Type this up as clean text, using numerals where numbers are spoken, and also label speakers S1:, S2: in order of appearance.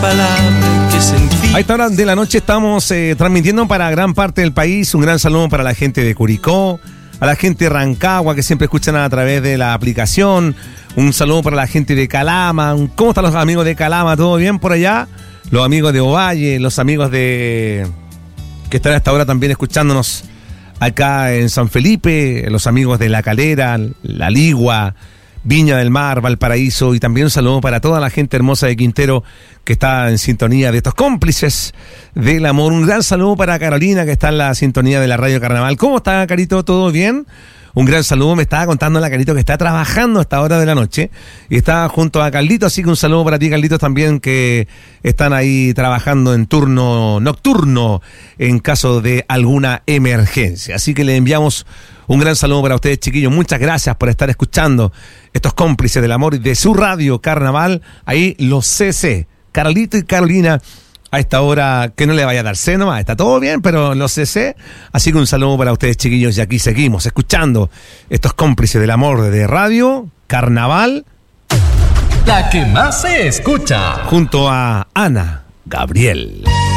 S1: palabra que sentí.
S2: A esta hora de la noche estamos transmitiendo para gran parte del país. Un gran saludo para la gente de Curicó, a la gente de Rancagua que siempre escuchan a través de la aplicación. Un saludo para la gente de Calama. ¿Cómo están los amigos de Calama? ¿Todo bien por allá? Los amigos de Ovalle, los amigos de que están hasta ahora también escuchándonos acá en San Felipe, los amigos de La Calera, La Ligua, Viña del Mar, Valparaíso, y también un saludo para toda la gente hermosa de Quintero que está en sintonía de estos cómplices del amor. Un gran saludo para Carolina, que está en la sintonía de la Radio Carnaval. ¿Cómo está, Carito? ¿Todo bien? Un gran saludo, me estaba contando la Carito que está trabajando a esta hora de la noche y está junto a Carlito, así que un saludo para ti, Carlitos, también, que están ahí trabajando en turno nocturno en caso de alguna emergencia. Así que le enviamos un gran saludo para ustedes, chiquillos. Muchas gracias por estar escuchando estos cómplices del amor de su radio Carnaval. Ahí los CC, Carlito y Carolina, a esta hora, que no le vaya a dar seno más, está todo bien, pero los CC. Así que un saludo para ustedes, chiquillos, y aquí seguimos escuchando estos cómplices del amor de radio Carnaval.
S3: La que más se escucha.
S2: Junto a Ana Gabriel.